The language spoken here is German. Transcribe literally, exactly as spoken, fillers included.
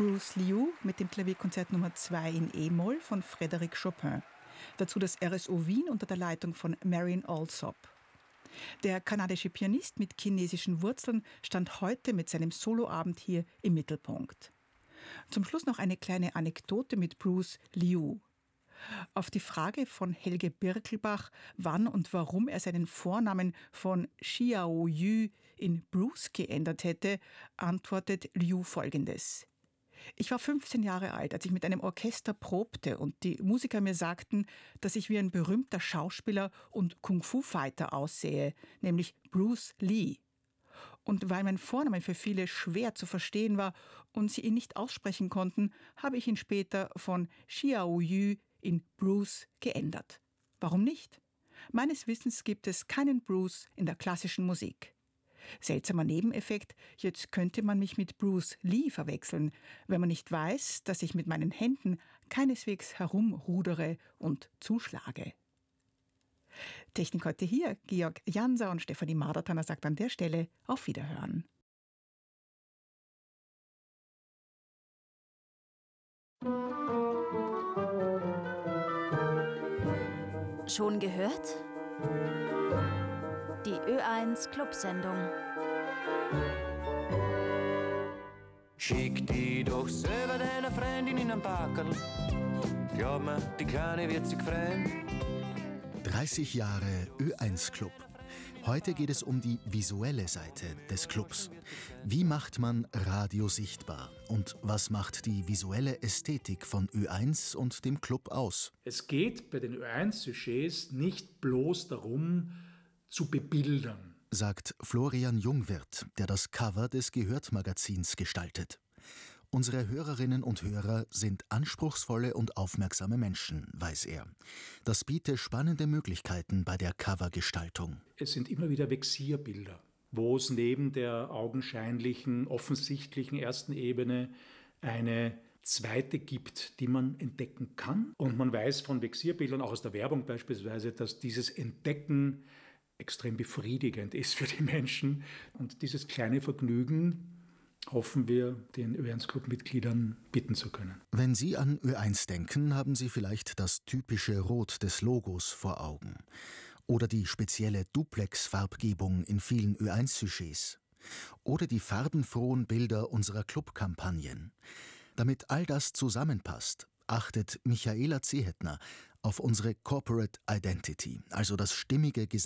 Bruce Liu mit dem Klavierkonzert Nummer zwei in E-Moll von Frédéric Chopin. Dazu das R S O Wien unter der Leitung von Marion Alsop. Der kanadische Pianist mit chinesischen Wurzeln stand heute mit seinem Soloabend hier im Mittelpunkt. Zum Schluss noch eine kleine Anekdote mit Bruce Liu. Auf die Frage von Helge Birkelbach, wann und warum er seinen Vornamen von Xiao Yu in Bruce geändert hätte, antwortet Liu Folgendes: Ich war fünfzehn Jahre alt, als ich mit einem Orchester probte und die Musiker mir sagten, dass ich wie ein berühmter Schauspieler und Kung-Fu-Fighter aussehe, nämlich Bruce Lee. Und weil mein Vorname für viele schwer zu verstehen war und sie ihn nicht aussprechen konnten, habe ich ihn später von Xiao Yu in Bruce geändert. Warum nicht? Meines Wissens gibt es keinen Bruce in der klassischen Musik. Seltsamer Nebeneffekt, jetzt könnte man mich mit Bruce Lee verwechseln, wenn man nicht weiß, dass ich mit meinen Händen keineswegs herumrudere und zuschlage. Technik heute hier, Georg Janser und Stefanie Madertaner sagt an der Stelle auf Wiederhören. Schon gehört? Die Ö eins Clubsendung. Schick die doch selber deiner Freundin in ein Packerl. Glaub mir, die Kleine wird sich freuen. dreißig Jahre Ö eins Club. Heute geht es um die visuelle Seite des Clubs. Wie macht man Radio sichtbar? Und was macht die visuelle Ästhetik von Ö eins und dem Club aus? Es geht bei den Ö eins-Sujets nicht bloß darum, zu bebildern, sagt Florian Jungwirth, der das Cover des Gehört-Magazins gestaltet. Unsere Hörerinnen und Hörer sind anspruchsvolle und aufmerksame Menschen, weiß er. Das biete spannende Möglichkeiten bei der Covergestaltung. Es sind immer wieder Vexierbilder, wo es neben der augenscheinlichen, offensichtlichen ersten Ebene eine zweite gibt, die man entdecken kann. Und man weiß von Vexierbildern, auch aus der Werbung beispielsweise, dass dieses Entdecken extrem befriedigend ist für die Menschen. Und dieses kleine Vergnügen hoffen wir, den Ö eins Club-Mitgliedern bieten zu können. Wenn Sie an Ö eins denken, haben Sie vielleicht das typische Rot des Logos vor Augen. Oder die spezielle Duplex-Farbgebung in vielen Ö eins-Sujets. Oder die farbenfrohen Bilder unserer Clubkampagnen. Damit all das zusammenpasst, achtet Michaela Zehetner auf unsere Corporate Identity, also das stimmige Gesamt